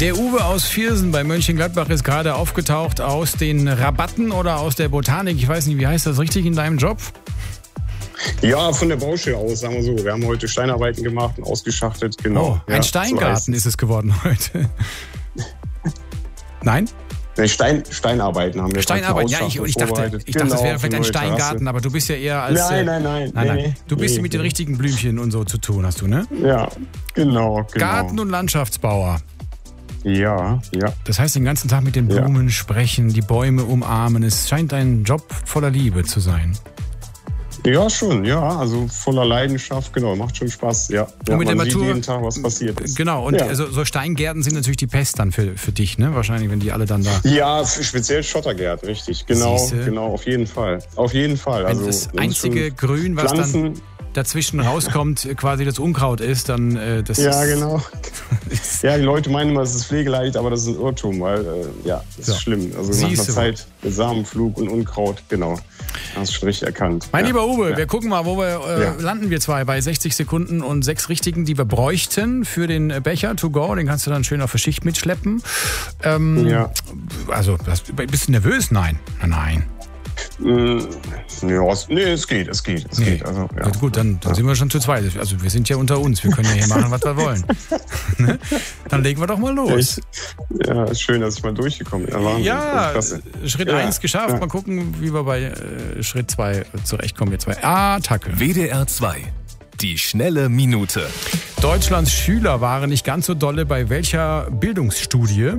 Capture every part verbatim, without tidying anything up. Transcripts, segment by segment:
Der Uwe aus Viersen bei Mönchengladbach ist gerade aufgetaucht aus den Rabatten oder aus der Botanik. Ich weiß nicht, wie heißt das richtig in deinem Job? Ja, von der Baustelle aus, sagen wir so. Wir haben heute Steinarbeiten gemacht und ausgeschachtet. Genau. Oh, ein ja, Steingarten so ist es geworden heute. Nein? Nee, Stein, Steinarbeiten haben wir. Steinarbeiten, ja, ich, ich dachte, ich dachte, das wäre vielleicht ein Steingarten, aber du bist ja eher als... Nein, nein, nein. nein, nein. Nee, du bist nee, mit den nee. richtigen Blümchen und so zu tun, hast du, ne? Ja, genau, genau. Garten- und Landschaftsbauer. Ja, ja. Das heißt, den ganzen Tag mit den Blumen ja. sprechen, die Bäume umarmen. Es scheint ein Job voller Liebe zu sein. Ja, schon, ja. Also voller Leidenschaft, genau. Macht schon Spaß, ja. ja und mit man der sieht Natur, jeden Tag, was passiert ist. Genau, und ja. also, so Steingärten sind natürlich die Pest dann für, für dich, ne? Wahrscheinlich, wenn die alle dann da... Ja, speziell Schottergärten, richtig. Genau, Siehste? genau, auf jeden Fall. Auf jeden Fall. Wenn also, das einzige Grün, was Pflanzen, dann dazwischen rauskommt, quasi das Unkraut ist, dann äh, das Ja, ist, genau. Ja, die Leute meinen immer, es ist pflegeleicht, aber das ist ein Irrtum, weil, äh, ja, das so. ist schlimm. Also Siehst nach einer du. Zeit mit Samenflug und Unkraut, genau. Hast du schon richtig erkannt. Mein ja. lieber Uwe, ja. wir gucken mal, wo wir äh, Ja. landen wir zwei bei sechzig Sekunden und sechs Richtigen, die wir bräuchten für den Becher to go. Den kannst du dann schön auf der Schicht mitschleppen. Ähm, Ja. Also, das, bist du nervös? Nein. Nein. Mm, ja, es, nee, es geht, es geht, es Nee. geht. Also, ja. Gut, gut, dann, dann sind wir schon zu zweit. Also wir sind ja unter uns. Wir können ja hier machen, was wir wollen. Ne? Dann legen wir doch mal los. Ich, ja, ist schön, dass ich mal durchgekommen bin. Wahnsinn, Ja, klasse. Schritt Ja, eins geschafft. ja. Mal gucken, wie wir bei äh, Schritt zwei zurechtkommen. Jetzt zwei. Attacke. W D R zwei. Die schnelle Minute. Deutschlands Schüler waren nicht ganz so dolle bei welcher Bildungsstudie?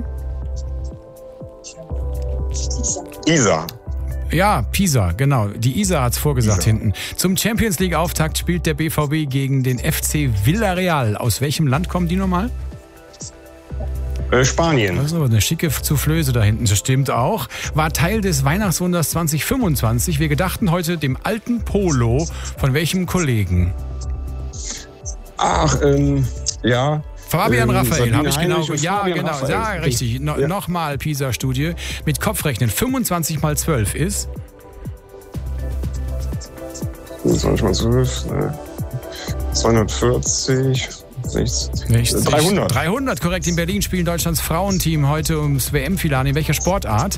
Isa. Ja, Pisa, genau. Die Isa hat's vorgesagt Isa. hinten. Zum Champions League Auftakt spielt der B V B gegen den F C Villarreal. Aus welchem Land kommen die nochmal? Äh, Spanien. Das ist aber eine schicke Soufflöse da hinten. Das stimmt auch. War Teil des Weihnachtswunders zwanzig fünfundzwanzig. Wir gedachten heute dem alten Polo von welchem Kollegen? Ach, ähm, ja. Fabian ähm, Raphael, Sabine habe ich genau. Heinrich und Ja, Fabian genau. Raphael. Ja, richtig. No, Ja. Nochmal Pisa-Studie. Mit Kopfrechnen. fünfundzwanzig mal zwölf ist? fünfundzwanzig mal zwölf, ne? zweihundertvierzig, sechzig, sechzig. dreihundert. dreihundert, korrekt. In Berlin spielen Deutschlands Frauenteam heute ums W M-Finale. In welcher Sportart?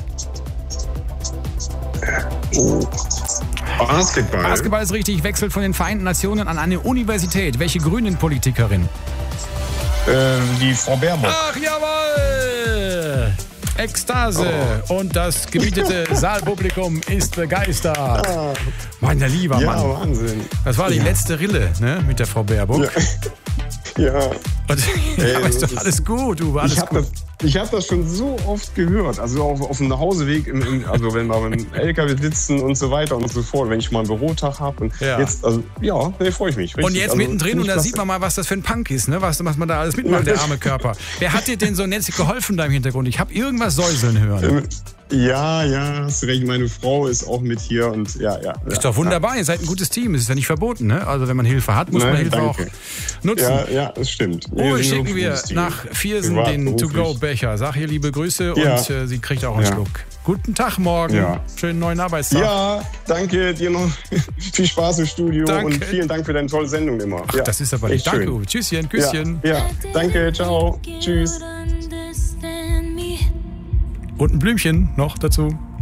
Oh. Basketball. Basketball ist richtig. Wechselt von den Vereinten Nationen an eine Universität. Welche Grünen-Politikerin? Äh, die Frau Baerbock. Ach, jawohl! Ekstase. Oh. Und das gemietete Saalpublikum ist begeistert. Ah. Mein lieber Ja, Mann. Wahnsinn. Das war die Ja. letzte Rille, ne, mit der Frau Baerbock. Ja. Ja. Und, Ey, ja, aber ist das doch ist- alles gut, Uwe, alles Ich habe gut. das, ich hab das schon so oft gehört. Also auf, auf dem Nachhauseweg, im, im, also wenn wir im L K W sitzen und so weiter und so fort, wenn ich mal einen Bürotag habe. Und Ja. jetzt, also ja, nee, freue ich mich. Richtig. Und jetzt also, mittendrin, find und ich da klasse. sieht man mal, was das für ein Punk ist, ne? was, was man da alles mitmacht, der arme Körper. Wer hat dir denn so nett geholfen da im Hintergrund? Ich habe irgendwas säuseln hören. Ähm, Ja, ja, hast recht. Meine Frau ist auch mit hier und ja, ja. Ist doch wunderbar, ihr seid ein gutes Team, es ist ja nicht verboten. Ne? Also wenn man Hilfe hat, muss Nein, man Hilfe danke. auch nutzen. Ja, ja, das stimmt. Oh, Nee, schicken sind wir gutes Team. nach Viersen Privat, den beruflich. To-Go-Becher. Sag ihr liebe Grüße Ja. und äh, sie kriegt auch einen Ja. Schluck. Guten Tag morgen. Ja. Schönen neuen Arbeitstag. Ja, danke dir noch. Viel Spaß im Studio Danke. und vielen Dank für deine tolle Sendung immer. Ach, ja, das ist aber nicht. echt Danke, schön. Uwe. Tschüsschen, Küsschen. Ja, ja, danke, ciao, tschüss. Und ein Blümchen noch dazu.